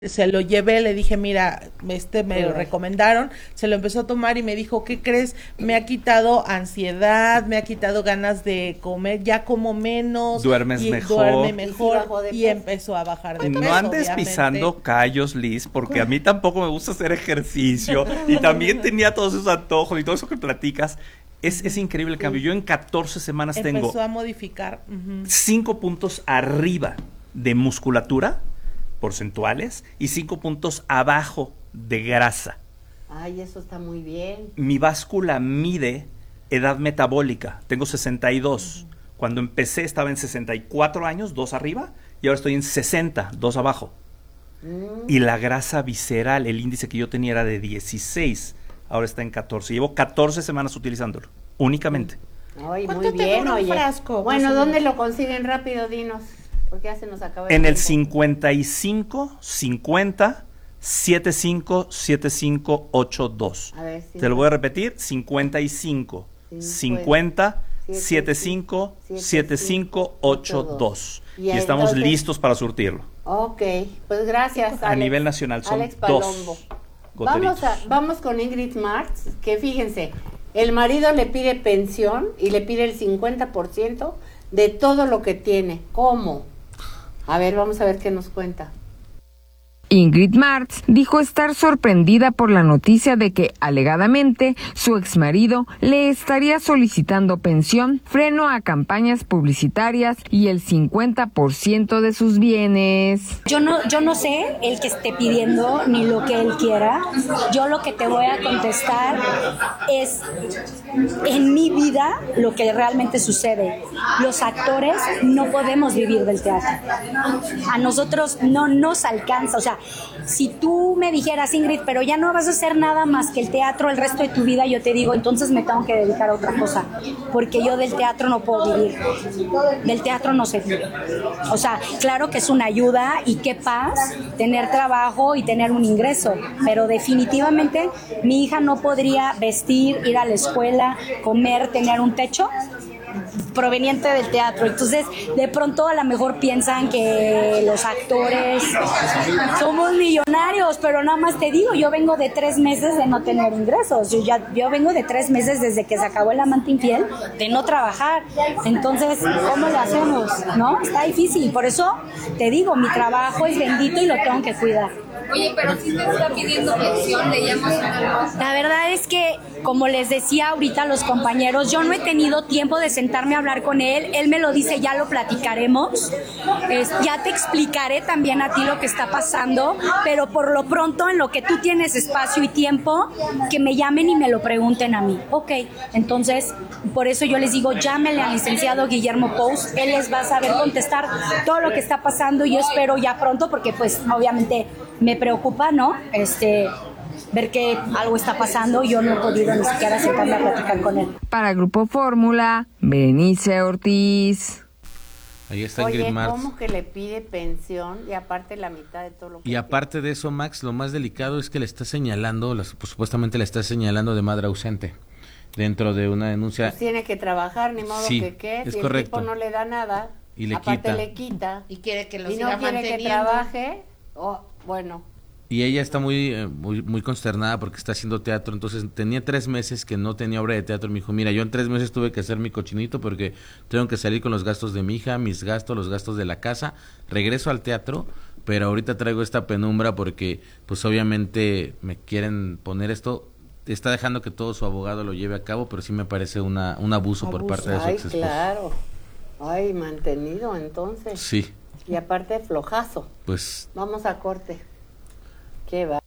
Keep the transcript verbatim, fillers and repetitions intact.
Se lo llevé, le dije, mira, este me lo recomendaron, se lo empezó a tomar y me dijo, ¿qué crees? Me ha quitado ansiedad, me ha quitado ganas de comer, ya como menos. Duermes y mejor. Duerme mejor y, y empezó a bajar de peso. No andes obviamente. pisando callos, Liz, porque a mí tampoco me gusta hacer ejercicio y también tenía todos esos antojos y todo eso que platicas. Es, es increíble el cambio. Sí. Yo en catorce semanas empezó tengo... Empezó a modificar. Uh-huh. cinco puntos arriba de musculatura porcentuales y cinco puntos abajo de grasa. Ay, eso está muy bien. Mi báscula mide edad metabólica. Tengo sesenta y dos. Uh-huh. Cuando empecé estaba en sesenta y cuatro años, dos arriba, y ahora estoy en sesenta, dos abajo. Uh-huh. Y la grasa visceral, el índice que yo tenía era de dieciséis, ahora está en catorce. Llevo catorce semanas utilizándolo, únicamente. Ay, muy bien, oye. Frasco, bueno, ¿dónde lo consiguen? Rápido, dinos. Porque ya se nos acaba el En el tiempo. cincuenta y cinco, cincuenta, setenta y cinco, setenta y cinco, ochenta y dos. A ver, sí, te lo voy a repetir, cincuenta y cinco, cincuenta, setenta y cinco, setenta y cinco, ochenta y dos. Y, y estamos entonces listos para surtirlo. Ok, pues gracias, Alex. A nivel nacional son Alex Palombo. dos vamos, a, vamos con Ingrid Marx, que fíjense, el marido le pide pensión y le pide el cincuenta por ciento de todo lo que tiene. ¿Cómo? A ver, vamos a ver qué nos cuenta. Ingrid Marx dijo estar sorprendida por la noticia de que, alegadamente, su exmarido le estaría solicitando pensión, freno a campañas publicitarias y el cincuenta por ciento de sus bienes. Yo no, yo no sé el que esté pidiendo ni lo que él quiera. Yo lo que te voy a contestar es en mi vida lo que realmente sucede. Los actores no podemos vivir del teatro. A nosotros no nos alcanza, o sea, si tú me dijeras, Ingrid, pero ya no vas a hacer nada más que el teatro el resto de tu vida, yo te digo, entonces me tengo que dedicar a otra cosa, porque yo del teatro no puedo vivir, del teatro no se vive. O sea, claro que es una ayuda y qué paz tener trabajo y tener un ingreso, pero definitivamente mi hija no podría vestir, ir a la escuela, comer, tener un techo proveniente del teatro. Entonces, de pronto a lo mejor piensan que los actores somos millonarios, pero nada más te digo, yo vengo de tres meses de no tener ingresos. Yo ya, yo vengo de tres meses desde que se acabó el amante infiel de no trabajar. Entonces, ¿cómo le hacemos? ¿No? Está difícil. Por eso te digo, mi trabajo es bendito y lo tengo que cuidar. Oye, pero si te está pidiendo pensión, le llamas una... La verdad es que, como les decía ahorita a los compañeros, yo no he tenido tiempo de sentarme a hablar con él. Él me lo dice, ya lo platicaremos. Es, ya te explicaré también a ti lo que está pasando, pero por lo pronto, en lo que tú tienes espacio y tiempo, que me llamen y me lo pregunten a mí. Ok, entonces, por eso yo les digo, llámenle al licenciado Guillermo Pous. Él les va a saber contestar todo lo que está pasando y yo espero ya pronto, porque pues obviamente me preocupa, ¿no? Este, ver que algo está pasando y yo no he podido ni siquiera sentarme a platicar con él. Para Grupo Fórmula, Berenice Ortiz. Ahí está Oye, Ingrid Marx. ¿cómo que le pide pensión y aparte la mitad de todo lo que Y aparte tiene? De eso, Max, lo más delicado es que le está señalando, pues, supuestamente le está señalando de madre ausente dentro de una denuncia. Pues tiene que trabajar, ni modo sí, que qué, es si correcto. el tipo no le da nada, y le aparte quita. le quita y quiere que lo y siga no quiere manteniendo. que trabaje, oh, bueno. Y ella está muy, eh, muy muy consternada porque está haciendo teatro, entonces tenía tres meses que no tenía obra de teatro. Me dijo, mira, yo en tres meses tuve que hacer mi cochinito porque tengo que salir con los gastos de mi hija, mis gastos, los gastos de la casa, regreso al teatro, pero ahorita traigo esta penumbra porque pues obviamente me quieren poner esto, está dejando que todo su abogado lo lleve a cabo, pero sí me parece una un abuso, abuso. por parte de su Ay, ex esposo. Claro, ay, mantenido entonces. Sí. Y aparte flojazo. Pues. Vamos a corte. Qué va.